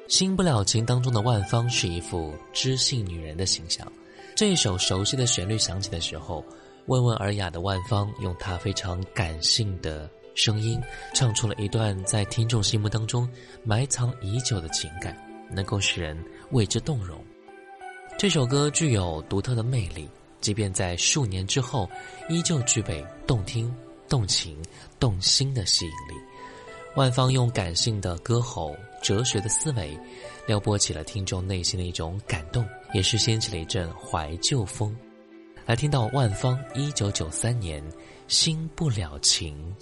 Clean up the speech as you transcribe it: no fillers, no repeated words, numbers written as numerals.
新不了情当中的万芳是一副知性女人的形象。这一首熟悉的旋律响起的时候，温文尔雅的万芳用她非常感性的声音唱出了一段在听众心目当中埋藏已久的情感，能够使人为之动容。这首歌具有独特的魅力，即便在数年之后依旧具备动听、动情、动心的吸引力。万芳用感性的歌喉、哲学的思维撩拨起了听众内心的一种感动，也是掀起了一阵怀旧风。来听到万芳1993年《新不了情》。